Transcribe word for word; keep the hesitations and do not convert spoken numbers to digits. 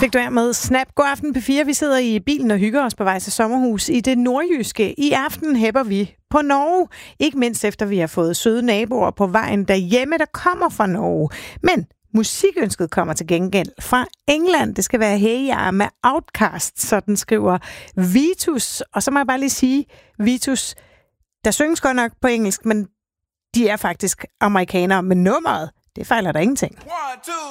Fik du her med Snap. God aften P fire. Vi sidder i bilen og hygger os på vej til sommerhus i det nordjyske. I aften hæpper vi på Norge. Ikke mindst efter vi har fået søde naboer på vejen derhjemme, der kommer fra Norge. Men musikønsket kommer til gengæld fra England. Det skal være Hey Ya med Outcast, sådan skriver Vitus. Og så må jeg bare lige sige, Vitus, der synges godt nok på engelsk, men de er faktisk amerikanere med nummeret. Det fejler der ingenting. One, two.